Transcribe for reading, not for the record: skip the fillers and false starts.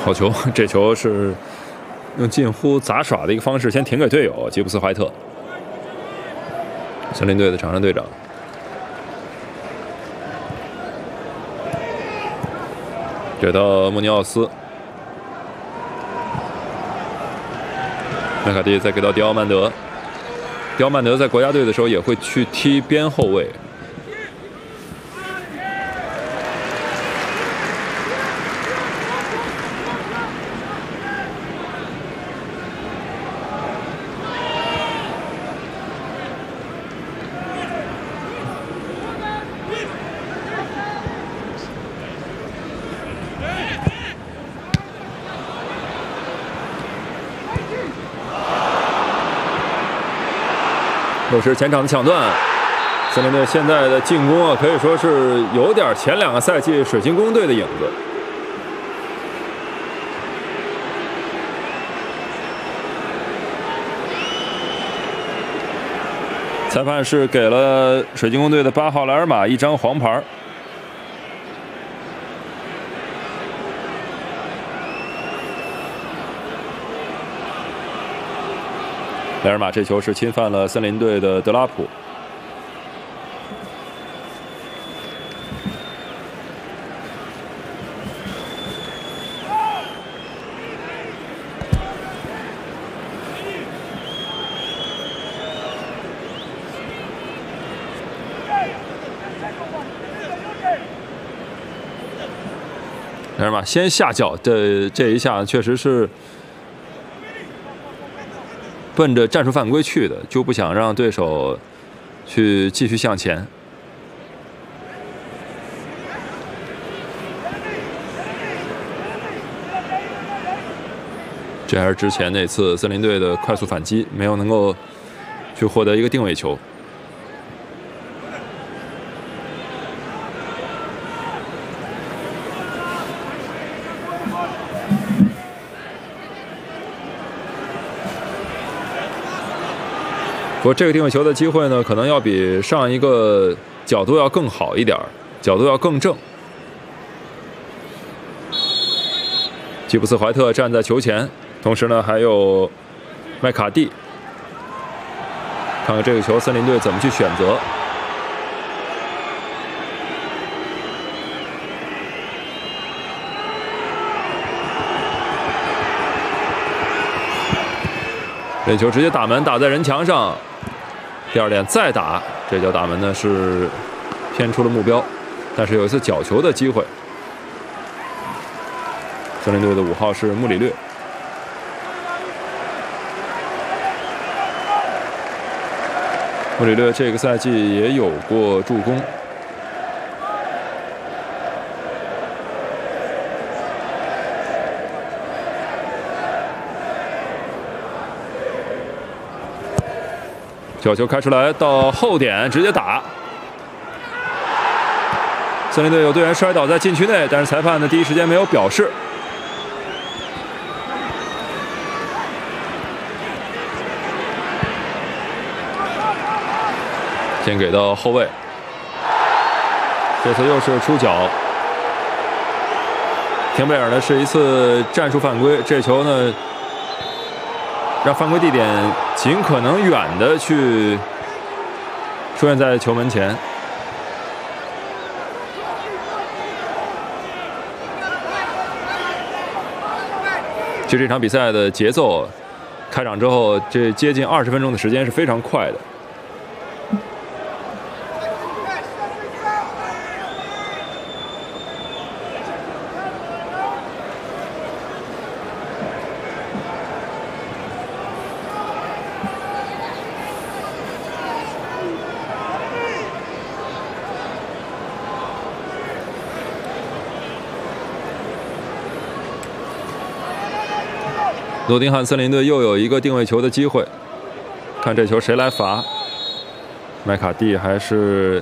好球，这球是用近乎杂耍的一个方式先停给队友吉布斯怀特，森林队的场上队长。给到穆尼奥斯，麦卡蒂再给到迪奥曼德。迪奥曼德在国家队的时候也会去踢边后卫。又是前场的抢断，森林队现在的进攻啊，可以说是有点前2个赛季水晶宫队的影子。裁判是给了水晶宫队的8号莱尔马1张黄牌。莱尔马这球是侵犯了森林队的德拉普。莱尔马先下脚的这一下确实是奔着战术犯规去的，就不想让对手去继续向前。这还是之前那次森林队的快速反击，没有能够去获得一个定位球。不过这个定位球的机会呢，可能要比上一个角度要更好一点，角度要更正。吉布斯怀特站在球前，同时呢还有麦卡蒂。看看这个球，森林队怎么去选择。这球直接打门，打在人墙上。第二点再打，这脚打门呢是偏出了目标，但是有一次角球的机会。森林队的5号是穆里略。穆里略这个赛季也有过助攻。角球开出来到后点直接打，森林队有队员摔倒在禁区内，但是裁判呢第一时间没有表示。先给到后卫，这次又是出脚。廷贝尔呢是一次战术犯规，这球呢让犯规地点尽可能远的去出现在球门前。其实这场比赛的节奏，开场之后这接近20分钟的时间是非常快的。诺丁汉森林队又有一个定位球的机会，看这球谁来罚？麦卡蒂还是